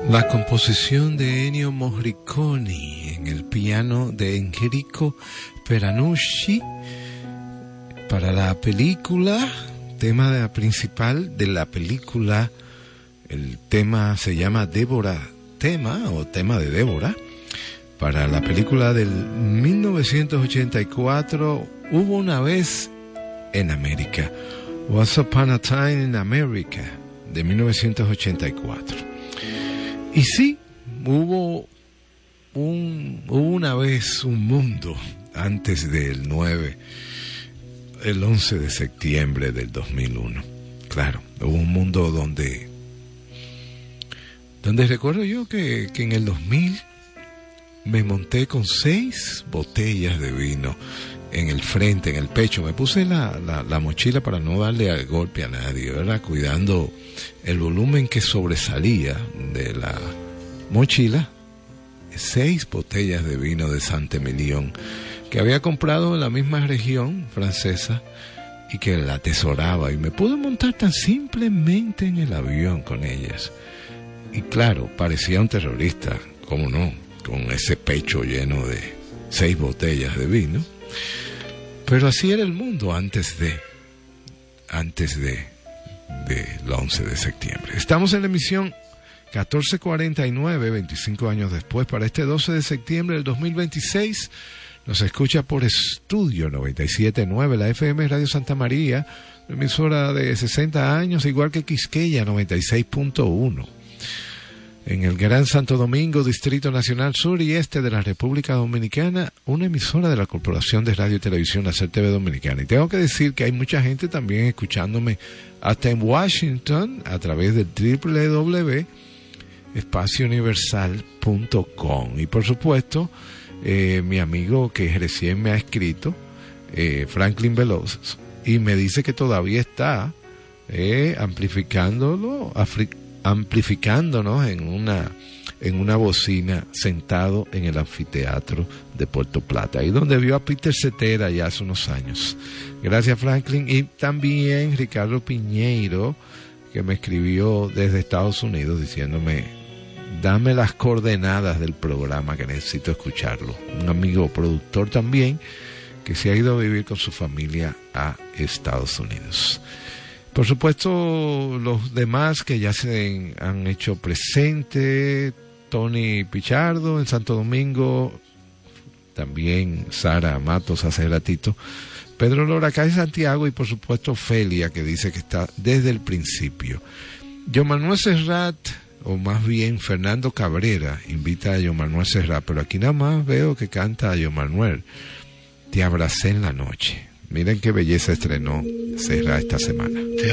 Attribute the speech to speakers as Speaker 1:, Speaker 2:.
Speaker 1: La composición de Ennio Morricone en el piano de Enrico Peranucci para la película, tema principal de la película. El tema se llama Débora Tema o Tema de Débora. Para la película del 1984, Hubo una vez en América, Once Upon a Time in America, de 1984. Y sí, hubo una vez un mundo antes del 11 de septiembre del 2001. Claro, hubo un mundo donde recuerdo yo que en el 2000 me monté con 6 botellas de vino en el frente, en el pecho. Me puse la mochila para no darle al golpe a nadie, ¿verdad? Cuidando el volumen que sobresalía de la mochila. 6 botellas de vino de Saint-Émilion que había comprado en la misma región francesa y que la atesoraba, y me pude montar tan simplemente en el avión con ellas. Y claro, parecía un terrorista, ¿cómo no? Con ese pecho lleno de 6 botellas de vino. Pero así era el mundo antes del 11 de septiembre. Estamos en la emisión 1449, 25 años después, para este 12 de septiembre del 2026. Nos escucha por Estudio 97.9, la FM Radio Santa María, emisora de 60 años, igual que Quisqueya 96.1. En el Gran Santo Domingo, Distrito Nacional Sur y Este de la República Dominicana, una emisora de la Corporación de Radio y Televisión, la CTV Dominicana. Y tengo que decir que hay mucha gente también escuchándome hasta en Washington a través del www.espaciouniversal.com. Y por supuesto, mi amigo que recién me ha escrito, Franklin Veloz, y me dice que todavía está amplificándonos en una bocina, sentado en el anfiteatro de Puerto Plata, ahí donde vio a Peter Cetera ya hace unos años. Gracias, Franklin. Y también Ricardo Piñeiro, que me escribió desde Estados Unidos diciéndome: dame las coordenadas del programa, que necesito escucharlo. Un amigo productor también que se ha ido a vivir con su familia a Estados Unidos. Por supuesto, los demás que ya se han hecho presente: Tony Pichardo en Santo Domingo, también Sara Matos hace ratito, Pedro Lora acá en Santiago, y por supuesto Felia, que dice que está desde el principio. John Manuel Serrat, o más bien Fernando Cabrera, invita a John Manuel Serrat, pero aquí nada más veo que canta a John Manuel: Te abracé en la noche. Miren qué belleza estrenó Serrat esta semana.